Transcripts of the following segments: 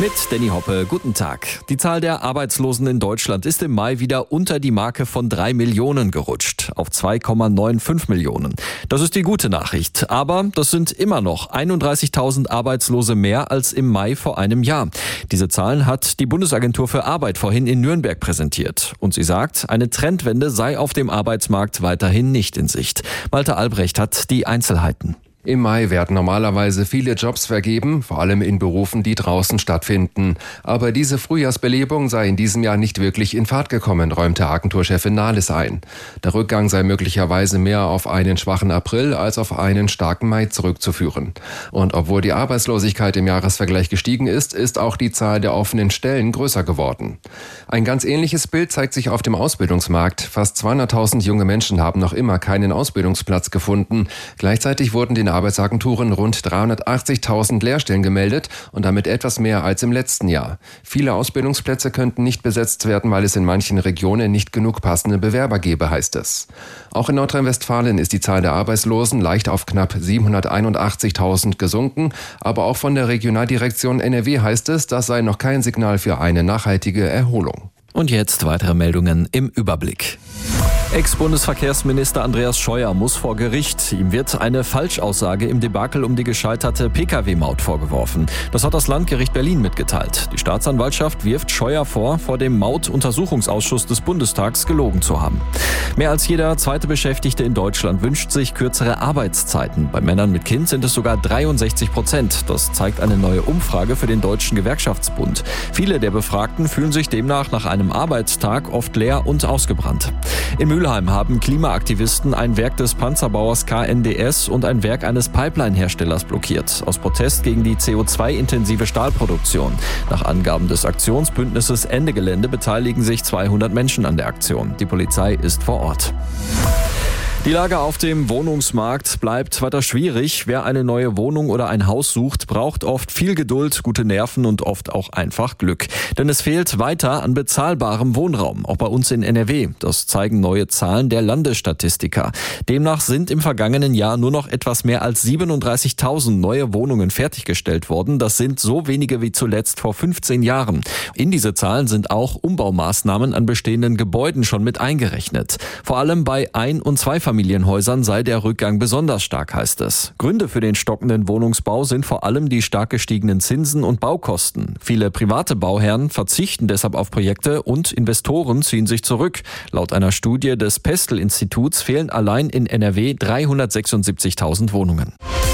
Mit Danny Hoppe, guten Tag. Die Zahl der Arbeitslosen in Deutschland ist im Mai wieder unter die Marke von 3 Millionen gerutscht, auf 2,95 Millionen. Das ist die gute Nachricht, aber das sind immer noch 31.000 Arbeitslose mehr als im Mai vor einem Jahr. Diese Zahlen hat die Bundesagentur für Arbeit vorhin in Nürnberg präsentiert. Und sie sagt, eine Trendwende sei auf dem Arbeitsmarkt weiterhin nicht in Sicht. Malte Albrecht hat die Einzelheiten. Im Mai werden normalerweise viele Jobs vergeben, vor allem in Berufen, die draußen stattfinden. Aber diese Frühjahrsbelebung sei in diesem Jahr nicht wirklich in Fahrt gekommen, räumte Agenturchefin Nahles ein. Der Rückgang sei möglicherweise mehr auf einen schwachen April als auf einen starken Mai zurückzuführen. Und obwohl die Arbeitslosigkeit im Jahresvergleich gestiegen ist, ist auch die Zahl der offenen Stellen größer geworden. Ein ganz ähnliches Bild zeigt sich auf dem Ausbildungsmarkt. Fast 200.000 junge Menschen haben noch immer keinen Ausbildungsplatz gefunden. Gleichzeitig wurden den Arbeitsagenturen rund 380.000 Lehrstellen gemeldet und damit etwas mehr als im letzten Jahr. Viele Ausbildungsplätze könnten nicht besetzt werden, weil es in manchen Regionen nicht genug passende Bewerber gebe, heißt es. Auch in Nordrhein-Westfalen ist die Zahl der Arbeitslosen leicht auf knapp 781.000 gesunken, aber auch von der Regionaldirektion NRW heißt es, das sei noch kein Signal für eine nachhaltige Erholung. Und jetzt weitere Meldungen im Überblick. Ex-Bundesverkehrsminister Andreas Scheuer muss vor Gericht. Ihm wird eine Falschaussage im Debakel um die gescheiterte Pkw-Maut vorgeworfen. Das hat das Landgericht Berlin mitgeteilt. Die Staatsanwaltschaft wirft Scheuer vor dem Mautuntersuchungsausschuss des Bundestags gelogen zu haben. Mehr als jeder zweite Beschäftigte in Deutschland wünscht sich kürzere Arbeitszeiten. Bei Männern mit Kind sind es sogar 63%. Das zeigt eine neue Umfrage für den Deutschen Gewerkschaftsbund. Viele der Befragten fühlen sich demnach nach einem Arbeitstag oft leer und ausgebrannt. In Mülheim haben Klimaaktivisten ein Werk des Panzerbauers KNDS und ein Werk eines Pipeline-Herstellers blockiert, aus Protest gegen die CO2-intensive Stahlproduktion. Nach Angaben des Aktionsbündnisses Ende Gelände beteiligen sich 200 Menschen an der Aktion. Die Polizei ist vor Ort. Die Lage auf dem Wohnungsmarkt bleibt weiter schwierig. Wer eine neue Wohnung oder ein Haus sucht, braucht oft viel Geduld, gute Nerven und oft auch einfach Glück. Denn es fehlt weiter an bezahlbarem Wohnraum, auch bei uns in NRW. Das zeigen neue Zahlen der Landesstatistiker. Demnach sind im vergangenen Jahr nur noch etwas mehr als 37.000 neue Wohnungen fertiggestellt worden. Das sind so wenige wie zuletzt vor 15 Jahren. In diese Zahlen sind auch Umbaumaßnahmen an bestehenden Gebäuden schon mit eingerechnet. Vor allem bei Ein- und Zweifamilienhäusern sei der Rückgang besonders stark, heißt es. Gründe für den stockenden Wohnungsbau sind vor allem die stark gestiegenen Zinsen und Baukosten. Viele private Bauherren verzichten deshalb auf Projekte und Investoren ziehen sich zurück. Laut einer Studie des Pestel-Instituts fehlen allein in NRW 376.000 Wohnungen.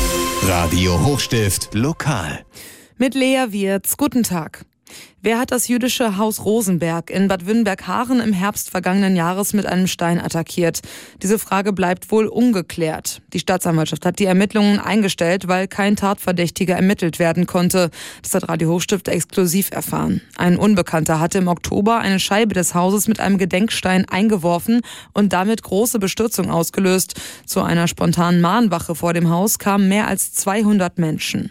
Radio Hochstift Lokal. Mit Lea Wirz. Guten Tag. Wer hat das jüdische Haus Rosenberg in Bad Wünnberg-Haaren im Herbst vergangenen Jahres mit einem Stein attackiert? Diese Frage bleibt wohl ungeklärt. Die Staatsanwaltschaft hat die Ermittlungen eingestellt, weil kein Tatverdächtiger ermittelt werden konnte. Das hat Radio Hochstift exklusiv erfahren. Ein Unbekannter hatte im Oktober eine Scheibe des Hauses mit einem Gedenkstein eingeworfen und damit große Bestürzung ausgelöst. Zu einer spontanen Mahnwache vor dem Haus kamen mehr als 200 Menschen.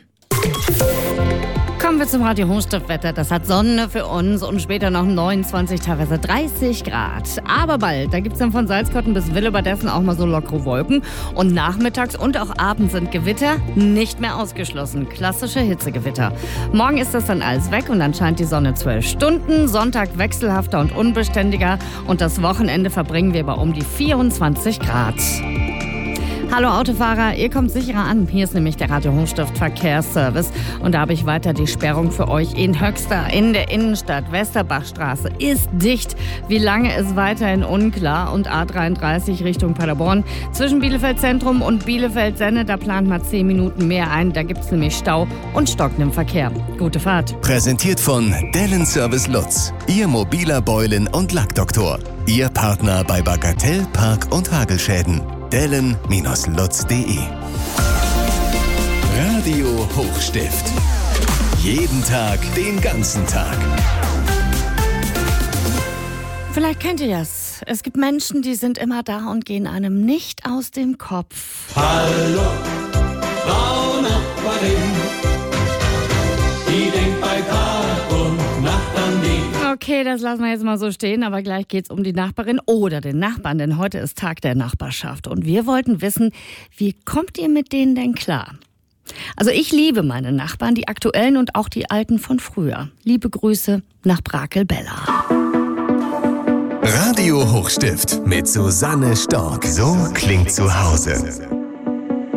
Kommen wir zum Radio Hochstift-Wetter. Das hat Sonne für uns und später noch 29, teilweise 30 Grad. Aber bald, da gibt es dann von Salzkotten bis Willebadessen auch mal so lockere Wolken. Und nachmittags und auch abends sind Gewitter nicht mehr ausgeschlossen. Klassische Hitzegewitter. Morgen ist das dann alles weg und dann scheint die Sonne 12 Stunden. Sonntag wechselhafter und unbeständiger. Und das Wochenende verbringen wir bei um die 24 Grad. Hallo Autofahrer, ihr kommt sicherer an. Hier ist nämlich der Radio Hochstift Verkehrsservice und da habe ich weiter die Sperrung für euch in Höxter in der Innenstadt. Westerbachstraße ist dicht. Wie lange ist weiterhin unklar und A33 Richtung Paderborn. Zwischen Bielefeld Zentrum und Bielefeld Senne, da plant man 10 Minuten mehr ein. Da gibt es nämlich Stau und stockenden Verkehr. Gute Fahrt. Präsentiert von Dellen Service Lutz, Ihr mobiler Beulen- und Lackdoktor. Ihr Partner bei Bagatell, Park- und Hagelschäden. Dellen-lutz.de. Radio Hochstift. Jeden Tag, den ganzen Tag. Vielleicht kennt ihr das. Es gibt Menschen, die sind immer da und gehen einem nicht aus dem Kopf. Hallo, Frau Nachbarin, die denkt bei Tag und Nacht an die. Okay, das lassen wir jetzt mal so stehen, aber gleich geht's um die Nachbarin oder den Nachbarn, denn heute ist Tag der Nachbarschaft und wir wollten wissen, wie kommt ihr mit denen denn klar? Also ich liebe meine Nachbarn, die aktuellen und auch die alten von früher. Liebe Grüße nach Brakel-Bella. Radio Hochstift mit Susanne Stork. So klingt zu Hause.